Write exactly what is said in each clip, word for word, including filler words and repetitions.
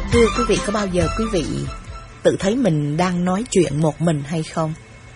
Thưa quý vị, có bao giờ quý vị tự thấy mình đang nói chuyện một mình hay không?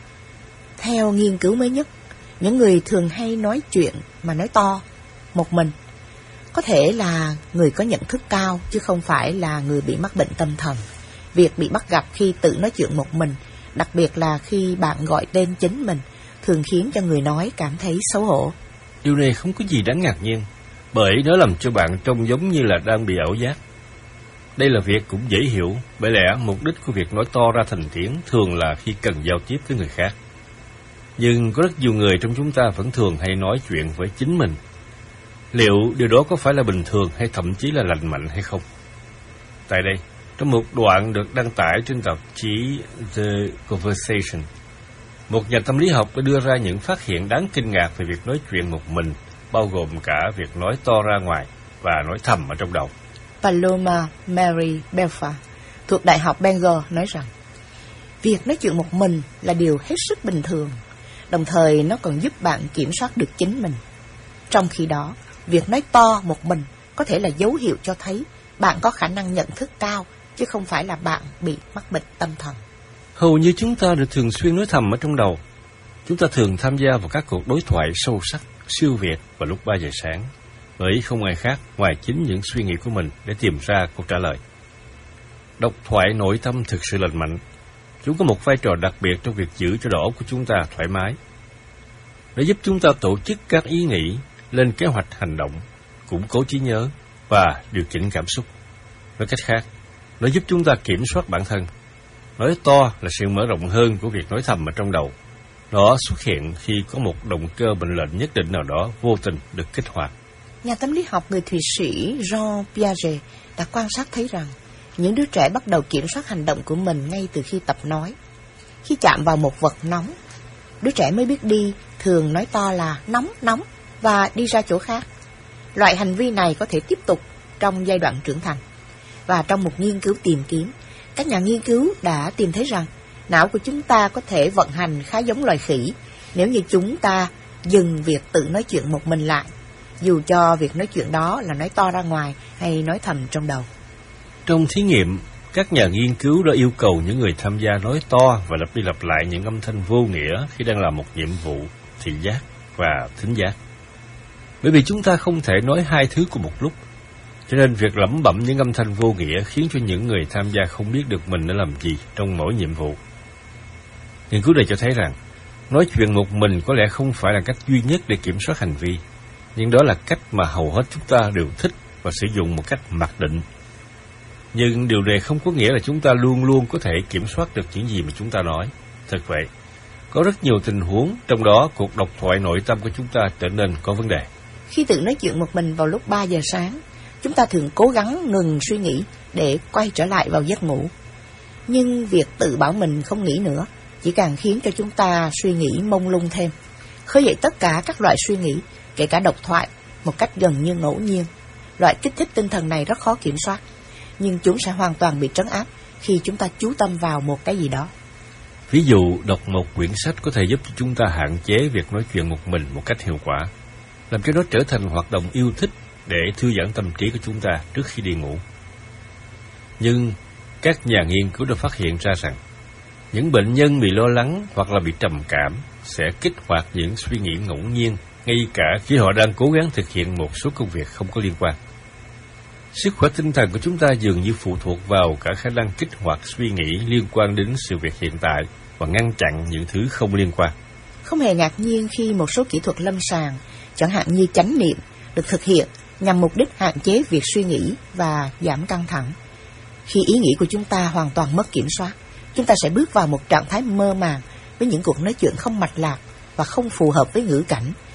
Theo nghiên cứu mới nhất, những người thường hay nói chuyện mà nói to một mình có thể là người có nhận thức cao, chứ không phải là người bị mắc bệnh tâm thần. Việc bị bắt gặp khi tự nói chuyện một mình, đặc biệt là khi bạn gọi tên chính mình, thường khiến cho người nói cảm thấy xấu hổ. Điều này không có gì đáng ngạc nhiên, bởi nó làm cho bạn trông giống như là đang bị ảo giác. Đây là việc cũng dễ hiểu, bởi lẽ mục đích của việc nói to ra thành tiếng thường là khi cần giao tiếp với người khác. Nhưng có rất nhiều người trong chúng ta vẫn thường hay nói chuyện với chính mình. Liệu điều đó có phải là bình thường hay thậm chí là lành mạnh hay không? Tại đây, trong một đoạn được đăng tải trên tạp chí The Conversation, một nhà tâm lý học đã đưa ra những phát hiện đáng kinh ngạc về việc nói chuyện một mình, bao gồm cả việc nói to ra ngoài và nói thầm ở trong đầu. Paloma Mary Belfa thuộc Đại học Bangor nói rằng việc nói chuyện một mình là điều hết sức bình thường, đồng thời nó còn giúp bạn kiểm soát được chính mình. Trong khi đó, việc nói to một mình có thể là dấu hiệu cho thấy bạn có khả năng nhận thức cao, chứ không phải là bạn bị mắc bệnh tâm thần. Hầu như chúng ta được thường xuyên nói thầm ở trong đầu. Chúng ta thường tham gia vào các cuộc đối thoại sâu sắc, siêu việt vào lúc ba giờ sáng, bởi không ai khác ngoài chính những suy nghĩ của mình để tìm ra câu trả lời. Độc thoại nội tâm thực sự lành mạnh. Chúng có một vai trò đặc biệt trong việc giữ cho đầu óc của chúng ta thoải mái. Nó giúp chúng ta tổ chức các ý nghĩ, lên kế hoạch hành động, củng cố trí nhớ và điều chỉnh cảm xúc. Nói cách khác, nó giúp chúng ta kiểm soát bản thân. Nói to là sự mở rộng hơn của việc nói thầm ở trong đầu. Nó xuất hiện khi có một động cơ bệnh lệnh nhất định nào đó vô tình được kích hoạt. Nhà tâm lý học người Thụy Sĩ Jean Piaget đã quan sát thấy rằng những đứa trẻ bắt đầu kiểm soát hành động của mình ngay từ khi tập nói. Khi chạm vào một vật nóng, đứa trẻ mới biết đi thường nói to là nóng, nóng và đi ra chỗ khác. Loại hành vi này có thể tiếp tục trong giai đoạn trưởng thành. Và trong một nghiên cứu tìm kiếm, các nhà nghiên cứu đã tìm thấy rằng não của chúng ta có thể vận hành khá giống loài khỉ nếu như chúng ta dừng việc tự nói chuyện một mình lại, dù cho việc nói chuyện đó là nói to ra ngoài hay nói thầm trong đầu. Trong thí nghiệm, các nhà nghiên cứu đã yêu cầu những người tham gia nói to và lặp đi lặp lại những âm thanh vô nghĩa khi đang làm một nhiệm vụ thị giác và thính giác. Bởi vì chúng ta không thể nói hai thứ cùng một lúc, cho nên việc lẩm bẩm những âm thanh vô nghĩa khiến cho những người tham gia không biết được mình đã làm gì trong mỗi nhiệm vụ. Nghiên cứu này cho thấy rằng, nói chuyện một mình có lẽ không phải là cách duy nhất để kiểm soát hành vi, nhưng đó là cách mà hầu hết chúng ta đều thích và sử dụng một cách mặc định. Nhưng điều này không có nghĩa là chúng ta luôn luôn có thể kiểm soát được những gì mà chúng ta nói. Thật vậy, có rất nhiều tình huống, trong đó cuộc độc thoại nội tâm của chúng ta trở nên có vấn đề. Khi tự nói chuyện một mình vào lúc ba giờ sáng, chúng ta thường cố gắng ngừng suy nghĩ để quay trở lại vào giấc ngủ. Nhưng việc tự bảo mình không nghĩ nữa chỉ càng khiến cho chúng ta suy nghĩ mông lung thêm, khơi dậy tất cả các loại suy nghĩ, kể cả độc thoại, một cách gần như ngẫu nhiên. Loại kích thích tinh thần này rất khó kiểm soát, nhưng chúng sẽ hoàn toàn bị trấn áp khi chúng ta chú tâm vào một cái gì đó. Ví dụ, đọc một quyển sách có thể giúp cho chúng ta hạn chế việc nói chuyện một mình một cách hiệu quả, làm cho nó trở thành hoạt động yêu thích để thư giãn tâm trí của chúng ta trước khi đi ngủ. Nhưng các nhà nghiên cứu đã phát hiện ra rằng những bệnh nhân bị lo lắng hoặc là bị trầm cảm sẽ kích hoạt những suy nghĩ ngẫu nhiên ngay cả khi họ đang cố gắng thực hiện một số công việc không có liên quan. Sức khỏe tinh thần của chúng ta dường như phụ thuộc vào cả khả năng kích hoạt suy nghĩ liên quan đến sự việc hiện tại và ngăn chặn những thứ không liên quan. Không hề ngạc nhiên khi một số kỹ thuật lâm sàng, chẳng hạn như chánh niệm, được thực hiện nhằm mục đích hạn chế việc suy nghĩ và giảm căng thẳng. Khi ý nghĩ của chúng ta hoàn toàn mất kiểm soát, chúng ta sẽ bước vào một trạng thái mơ màng với những cuộc nói chuyện không mạch lạc và không phù hợp với ngữ cảnh,